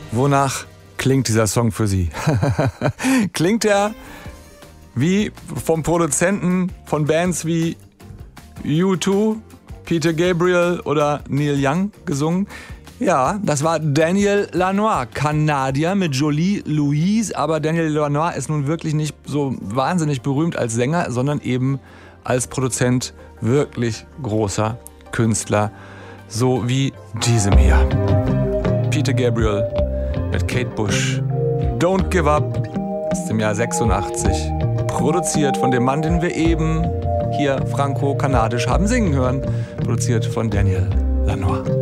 Wonach klingt dieser Song für Sie? Klingt er wie vom Produzenten von Bands wie U2, Peter Gabriel oder Neil Young gesungen? Ja, das war Daniel Lanois, Kanadier mit Jolie Louise. Aber Daniel Lanois ist nun wirklich nicht so wahnsinnig berühmt als Sänger, sondern eben als Produzent wirklich großer Künstler. So wie diesem hier. Peter Gabriel mit Kate Bush. Don't Give Up aus dem Jahr 86. Produziert von dem Mann, den wir eben hier franco-kanadisch haben singen hören. Produziert von Daniel Lanois.